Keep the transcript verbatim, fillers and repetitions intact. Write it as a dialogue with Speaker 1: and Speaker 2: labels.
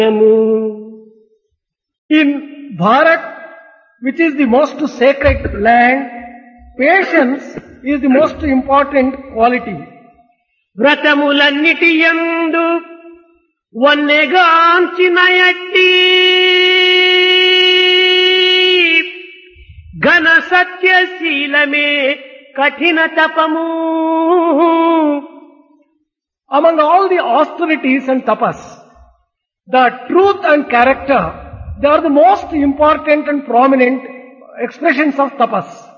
Speaker 1: In Bharat, which is the most sacred land, patience is the most important quality.
Speaker 2: వ్రతములన్నిటి యందు వన్నెగాంచిన ఎట్టి ఘన సత్యశీలమే కఠిన తపము.
Speaker 1: Among all the austerities and tapas, the truth and character, they are the most important and prominent expressions of tapas.